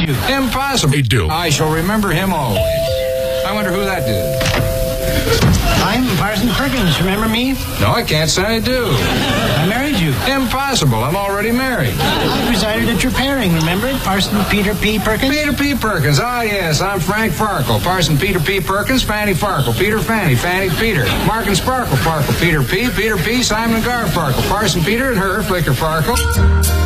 you? Impossible. They do. I shall remember him always. I wonder who that did. I'm Parson Perkins. Remember me? No, I can't say I do. I married you. Impossible. I'm already married. I presided at your pairing, remember? Parson Peter P. Perkins? Peter P. Perkins. Ah, yes. I'm Frank Farkle. Parson Peter P. Perkins, Fanny Farkle. Peter Fanny, Fanny Peter. Mark and Sparkle Farkle. Peter P. Simon and Garfarkle. Parson Peter and her, Flicker Farkle.